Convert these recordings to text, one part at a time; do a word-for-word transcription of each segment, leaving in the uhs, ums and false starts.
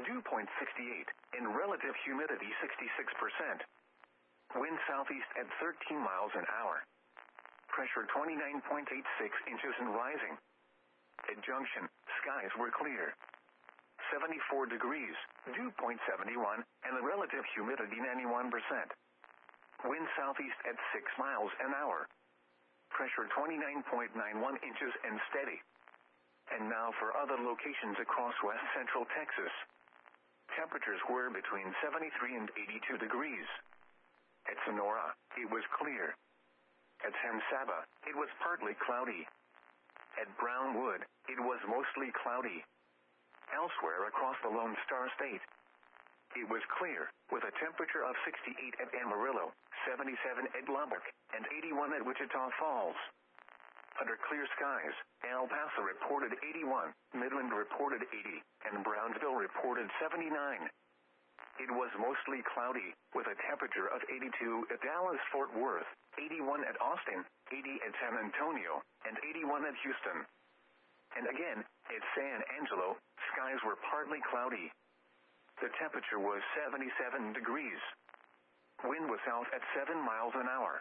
dew point sixty-eight, and relative humidity sixty-six percent. Wind southeast at thirteen miles an hour. Pressure twenty-nine point eight six inches and rising. At Junction, skies were clear. seventy-four degrees, dew point seventy-one, and the relative humidity ninety-one percent. Wind southeast at six miles an hour. Pressure twenty-nine point nine one inches and steady. And now for other locations across west central Texas. Temperatures were between seventy-three and eighty-two degrees. At Sonora, it was clear. At San Saba, it was partly cloudy. At Brownwood, it was mostly cloudy. Elsewhere across the Lone Star State, it was clear, with a temperature of sixty-eight at Amarillo, seventy-seven at Lubbock, and eighty-one at Wichita Falls. Under clear skies, El Paso reported eighty-one, Midland reported eighty, and Brownsville reported seventy-nine. It was mostly cloudy, with a temperature of eighty-two at Dallas-Fort Worth, eighty-one at Austin, eighty at San Antonio, and eighty-one at Houston. And again, at San Angelo, skies were partly cloudy. The temperature was seventy-seven degrees. Wind was south at seven miles an hour.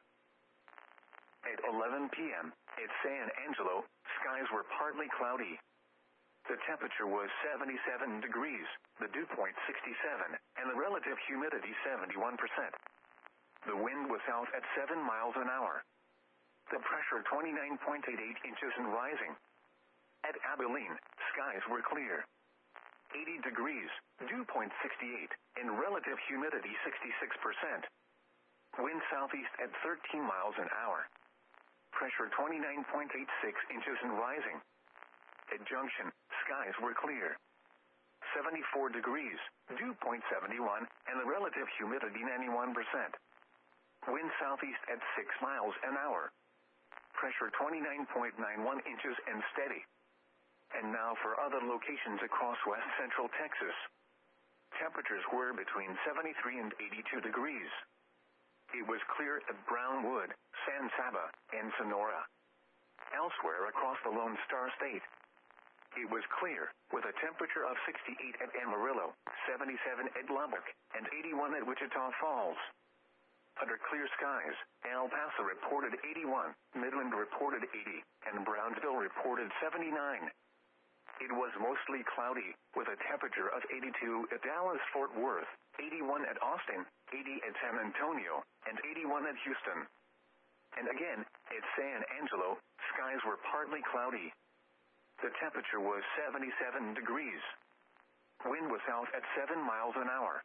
At eleven p.m., at San Angelo, skies were partly cloudy. The temperature was seventy-seven degrees, the dew point sixty-seven, and the relative humidity seventy-one percent. The wind was south at seven miles an hour. The pressure twenty-nine point eight eight inches and rising. At Abilene, skies were clear. eighty degrees, dew point sixty-eight, and relative humidity sixty-six percent. Wind southeast at thirteen miles an hour. Pressure twenty-nine point eight six inches and rising. At Junction, skies were clear. seventy-four degrees, dew point seventy-one, and the relative humidity ninety-one percent. Wind southeast at six miles an hour. Pressure twenty-nine point nine one inches and steady. And now for other locations across west central Texas. Temperatures were between seventy-three and eighty-two degrees. It was clear at Brownwood, San Saba, and Sonora. Elsewhere across the Lone Star State, it was clear, with a temperature of sixty-eight at Amarillo, seventy-seven at Lubbock, and eighty-one at Wichita Falls. Under clear skies, El Paso reported eighty-one, Midland reported eighty, and Brownsville reported seventy-nine. It was mostly cloudy, with a temperature of eighty-two at Dallas-Fort Worth, eighty-one at Austin, eighty at San Antonio, and eighty-one at Houston. And again, at San Angelo, skies were partly cloudy. The temperature was seventy-seven degrees. Wind was south at seven miles an hour.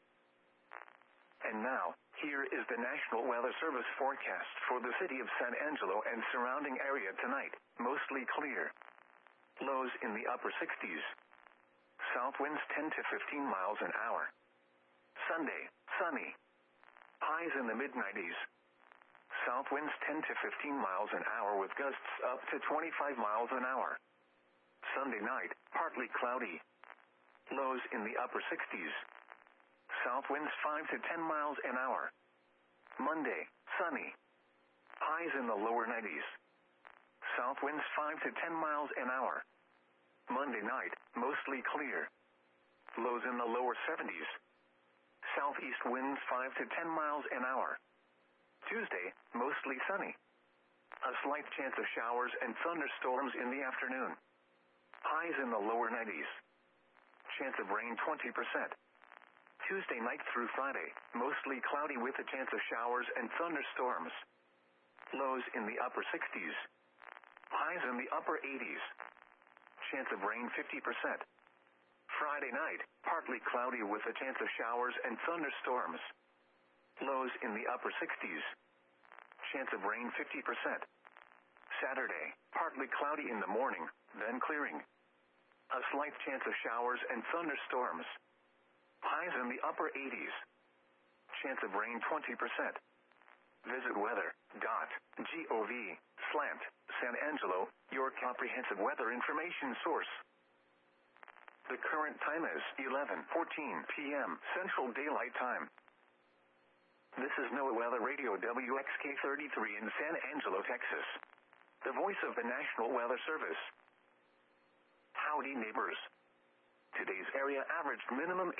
And now, here is the National Weather Service forecast for the city of San Angelo and surrounding area tonight. Mostly clear. Lows in the upper sixties. South winds ten to fifteen miles an hour. Sunday, sunny. Highs in the mid nineties. South winds ten to fifteen miles an hour with gusts up to twenty-five miles an hour. Sunday night, partly cloudy. Lows in the upper sixties. South winds five to ten miles an hour. Monday, sunny. Highs in the lower nineties. South winds five to ten miles an hour. Monday night, mostly clear. Lows in the lower seventies. Southeast winds five to ten miles an hour. Tuesday, mostly sunny. A slight chance of showers and thunderstorms in the afternoon. Highs in the lower nineties. Chance of rain twenty percent. Tuesday night through Friday, mostly cloudy with a chance of showers and thunderstorms. Lows in the upper sixties. Highs in the upper eighties. Chance of rain fifty percent. Friday night, partly cloudy with a chance of showers and thunderstorms. Lows in the upper sixties. Chance of rain fifty percent. Saturday, partly cloudy in the morning, then clearing. A slight chance of showers and thunderstorms. Highs in the upper eighties. Chance of rain twenty percent. Visit weather dot gov slant San Angelo, your comprehensive weather information source. The current time is eleven fourteen p.m. Central Daylight Time. This is NOAA Weather Radio W X K thirty-three in San Angelo, Texas. The voice of the National Weather Service. Howdy, neighbors. Today's area averaged minimum